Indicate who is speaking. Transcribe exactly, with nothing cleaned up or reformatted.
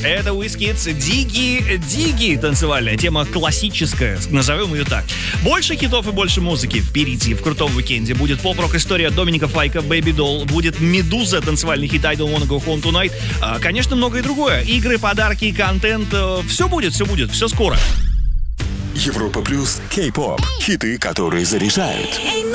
Speaker 1: Это WizKids Диги Диги. Танцевальная тема классическая, назовем ее так. Больше хитов и больше музыки впереди. В крутом уикенде будет поп-рок история Доминика Файка Baby Doll. Будет Медуза, танцевальный хит I Don't Wanna Go Home Tonight. а, Конечно, многое другое. Игры, подарки, контент. Все будет, все будет, все скоро.
Speaker 2: Европа плюс Кей-поп. Хиты, которые заряжают.